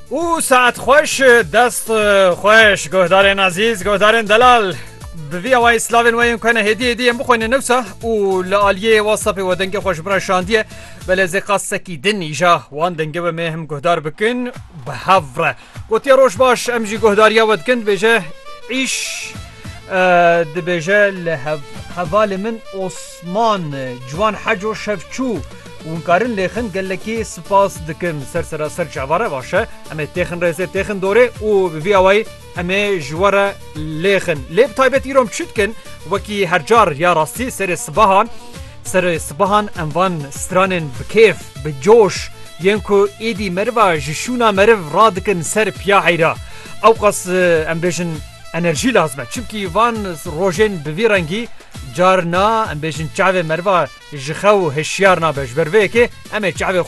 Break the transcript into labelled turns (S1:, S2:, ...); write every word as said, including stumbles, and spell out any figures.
S1: او ساعت خوش دست خوش گهدارین عزیز گهدارین دلال بوی اوای سلاوین وین کنه هدیه هدیه بخوین نوسا و لعالیه واسطه و دنگ خوش برا شاندیه بله زقاس سکی دن ایجا وان دنگ به مهم گهدار بکن به هفره گوتی روش باش امجی گهداریا ودکن بجه ایش دبجه لحوال من عثمان جوان حج و شفچو ونکارن لیخن گلکی سپاس دکن سر سر سر جواره باشه اما تیخن رزه تیخن دوره و بی اوای اما جواره لیخن لیب تایبت ایروم چود کن وکی هر جار یا راستی سر صبحان سر صبحان انوان سترانن بکیف بجوش ینکو ایدی مروا جشونا مرو رادکن سر پیاحیرا او قص ام بیشن انرژی لازمه چونکی وان روژن بوی رنگی جارنا ام بیشن چاوه مروا جخو هشیار نابش بروه که امه چاوه